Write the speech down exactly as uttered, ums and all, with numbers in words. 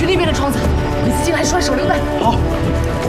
那边的窗子，你自己来出来手榴弹。 好。